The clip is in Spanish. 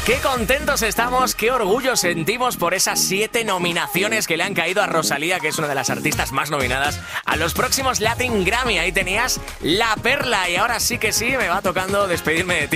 Qué contentos estamos, qué orgullo sentimos por esas 7 nominaciones que le han caído a Rosalía, que es una de las artistas más nominadas a los próximos Latin Grammy. Ahí tenías La Perla y ahora sí que sí, me va tocando despedirme de ti.